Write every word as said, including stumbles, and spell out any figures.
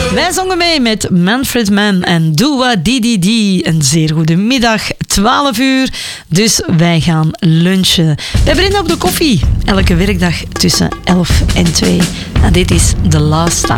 Wij zongen mee met Manfred Mann en Dua Didi Di. Een zeer goede middag, twaalf uur. Dus wij gaan lunchen. Bij Brenda op de koffie. Elke werkdag tussen elf en twee. En dit is The Last Time.